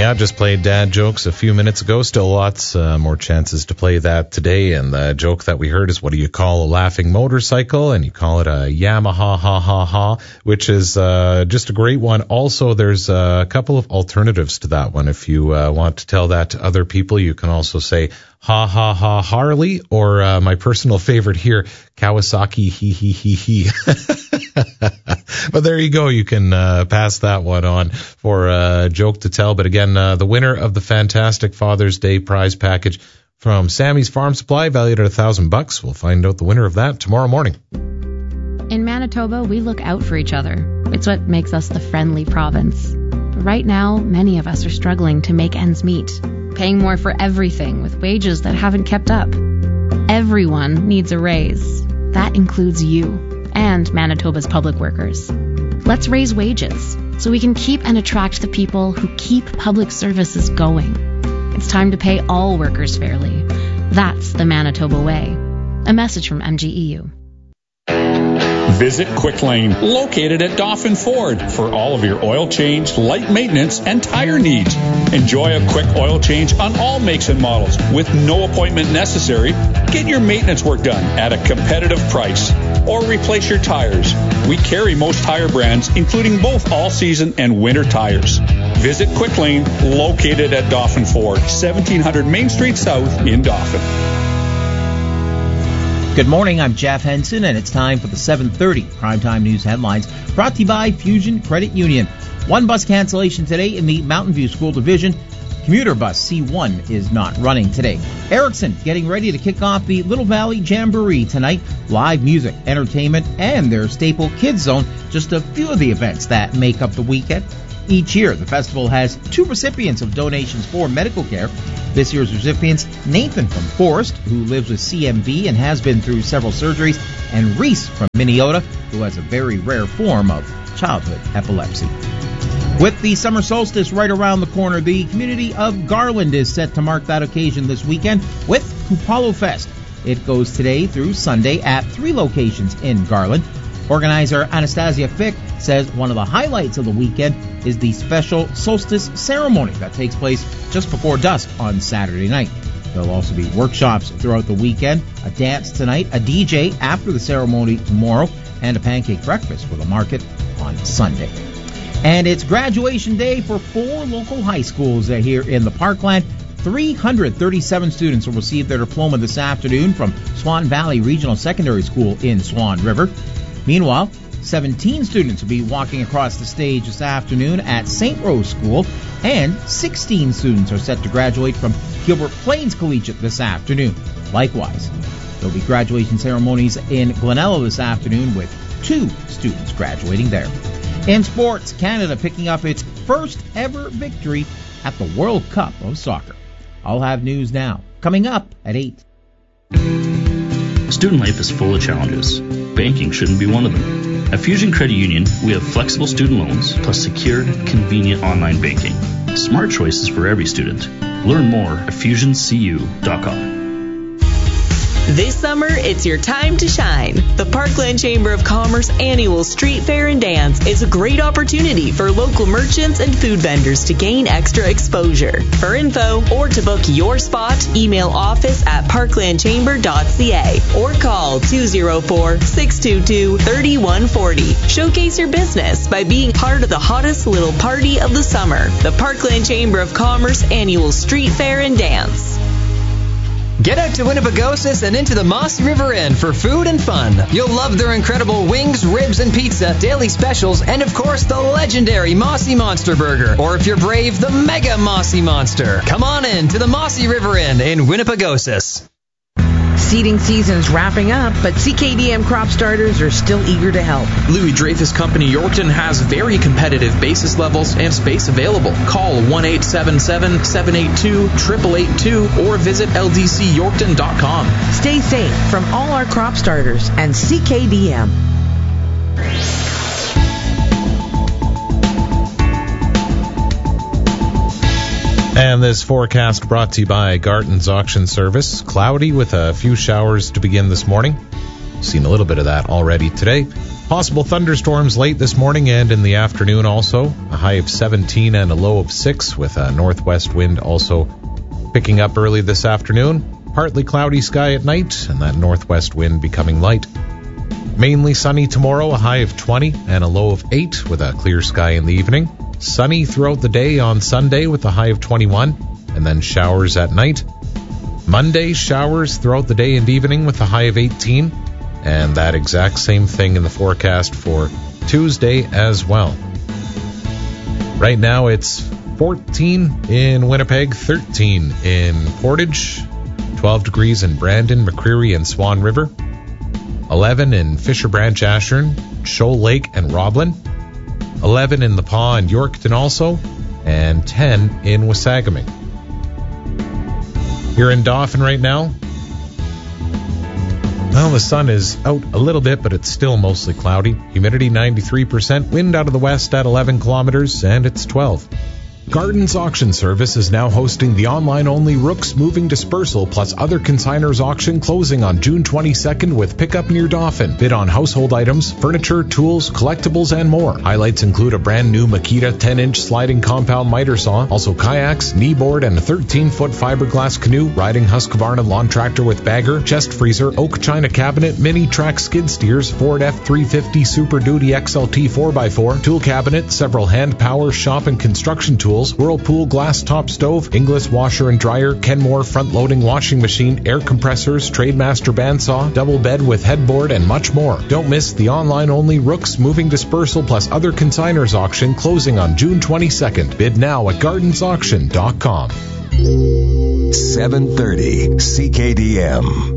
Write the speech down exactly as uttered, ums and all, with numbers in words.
Yeah, just played dad jokes a few minutes ago. Still lots uh, more chances to play that today. And the joke that we heard is, what do you call a laughing motorcycle? And you call it a Yamaha ha ha ha, which is uh, just a great one. Also, there's a couple of alternatives to that one. If you uh, want to tell that to other people, you can also say ha ha ha Harley, or uh, my personal favorite here, Kawasaki he he he he. But there you go. You can uh, pass that one on for a joke to tell. But again, uh, the winner of the fantastic Father's Day prize package from Sammy's Farm Supply, valued at a thousand bucks. We'll find out the winner of that tomorrow morning. In Manitoba, we look out for each other. It's what makes us the friendly province. But right now, many of us are struggling to make ends meet, paying more for everything with wages that haven't kept up. Everyone needs a raise. That includes you and Manitoba's public workers. Let's raise wages so we can keep and attract the people who keep public services going. It's time to pay all workers fairly. That's the Manitoba way. A message from M G E U. Visit Quick Lane, located at Dauphin Ford, for all of your oil change, light maintenance, and tire needs. Enjoy a quick oil change on all makes and models with no appointment necessary. Get your maintenance work done at a competitive price, or replace your tires. We carry most tire brands, including both all-season and winter tires. Visit Quick Lane, located at Dauphin Ford, seventeen hundred Main Street South in Dauphin. Good morning, I'm Jeff Henson, and it's time for the seven thirty Primetime News headlines, brought to you by Fusion Credit Union. One bus cancellation today in the Mountain View School Division. Commuter bus C one is not running today. Erickson getting ready to kick off the Little Valley Jamboree tonight. Live music, entertainment, and their staple Kids Zone, just a few of the events that make up the weekend. Each year, the festival has two recipients of donations for medical care. This year's recipients, Nathan from Forest, who lives with C M V and has been through several surgeries, and Reese from Minneota, who has a very rare form of childhood epilepsy. With the summer solstice right around the corner, the community of Garland is set to mark that occasion this weekend with Kupalo Fest. It goes today through Sunday at three locations in Garland. Organizer Anastasia Fick says one of the highlights of the weekend is the special solstice ceremony that takes place just before dusk on Saturday night. There'll also be workshops throughout the weekend, a dance tonight, a D J after the ceremony tomorrow, and a pancake breakfast with a market on Sunday. And it's graduation day for four local high schools here in the Parkland. three hundred thirty-seven students will receive their diploma this afternoon from Swan Valley Regional Secondary School in Swan River. Meanwhile, seventeen students will be walking across the stage this afternoon at Saint Rose School, and sixteen students are set to graduate from Gilbert Plains Collegiate this afternoon. Likewise, there will be graduation ceremonies in Glenelg this afternoon with two students graduating there. In sports, Canada picking up its first ever victory at the World Cup of Soccer. I'll have news now, coming up at eight. Student life is full of challenges. Banking shouldn't be one of them. At Fusion Credit Union, we have flexible student loans plus secured, convenient online banking. Smart choices for every student. Learn more at fusion c u dot com. This summer, it's your time to shine. The Parkland Chamber of Commerce annual Street Fair and Dance is a great opportunity for local merchants and food vendors to gain extra exposure. For info or to book your spot, email office at parkland chamber dot c a or call two oh four, six two two, three one four oh. Showcase your business by being part of the hottest little party of the summer. The Parkland Chamber of Commerce annual Street Fair and Dance. Get out to Winnipegosis and into the Mossy River Inn for food and fun. You'll love their incredible wings, ribs, and pizza, daily specials, and of course the legendary Mossy Monster Burger. Or if you're brave, the Mega Mossy Monster. Come on in to the Mossy River Inn in Winnipegosis. Seeding season's wrapping up, but C K D M crop starters are still eager to help. Louis Dreyfus Company Yorkton has very competitive basis levels and space available. Call one eight seven seven, seven eight two, eight eight eight two or visit l d c yorkton dot com. Stay safe from all our crop starters and C K D M. And this forecast brought to you by Garton's Auction Service. Cloudy with a few showers to begin this morning. Seen a little bit of that already today. Possible thunderstorms late this morning and in the afternoon also. A high of seventeen and a low of six, with a northwest wind also picking up early this afternoon. Partly cloudy sky at night, and that northwest wind becoming light. Mainly sunny tomorrow, a high of twenty and a low of eight, with a clear sky in the evening. Sunny throughout the day on Sunday with a high of twenty-one, and then showers at night. Monday, showers throughout the day and evening with a high of eighteen. And that exact same thing in the forecast for Tuesday as well. Right now it's fourteen in Winnipeg, thirteen in Portage, twelve degrees in Brandon, McCreary, and Swan River, eleven in Fisher Branch, Ashern, Shoal Lake, and Roblin, eleven in the Paw and Yorkton also, and ten in Wasagaming. Here in Dauphin right now, well, the sun is out a little bit, but it's still mostly cloudy. Humidity ninety-three percent, wind out of the west at eleven kilometers, and it's twelve. Gardens Auction Service is now hosting the online-only Rooks Moving Dispersal plus other consigners auction closing on June twenty-second with pickup near Dauphin. Bid on household items, furniture, tools, collectibles, and more. Highlights include a brand new Makita ten-inch sliding compound miter saw, also kayaks, knee board, and a thirteen-foot fiberglass canoe, riding Husqvarna lawn tractor with bagger, chest freezer, oak china cabinet, mini track skid steers, Ford F three fifty Super Duty X L T four by four, tool cabinet, several hand power, shop, and construction tools, Whirlpool glass top stove, Inglis washer and dryer, Kenmore front-loading washing machine, air compressors, Trademaster bandsaw, double bed with headboard, and much more. Don't miss the online-only Rooks Moving Dispersal plus other consigners auction closing on June twenty-second. Bid now at gardens auction dot com. seven thirty C K D M.